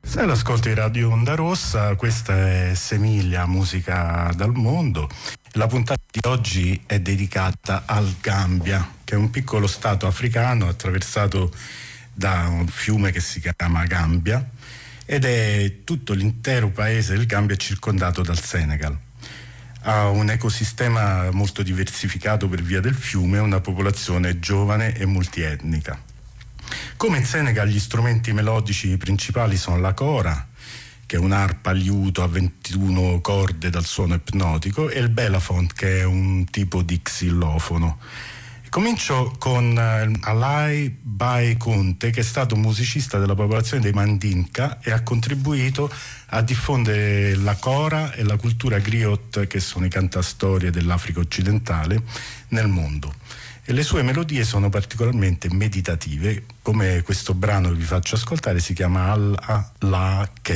Sei all'ascolto di Radio Onda Rossa, questa è Semiglia, musica dal mondo. La puntata di oggi è dedicata al Gambia, che è un piccolo stato africano attraversato da un fiume che si chiama Gambia, ed è tutto l'intero paese del Gambia circondato dal Senegal. Ha un ecosistema molto diversificato per via del fiume e una popolazione giovane e multietnica. Come in Senegal, gli strumenti melodici principali sono la kora, che è un'arpa liuto a 21 corde dal suono ipnotico, e il belafont, che è un tipo di xylofono. Comincio con Alai Bai Conte, che è stato un musicista della popolazione dei Mandinka e ha contribuito a diffondere la kora e la cultura griot, che sono i cantastorie dell'Africa occidentale, nel mondo. E le sue melodie sono particolarmente meditative, come questo brano che vi faccio ascoltare, si chiama Allah Ke.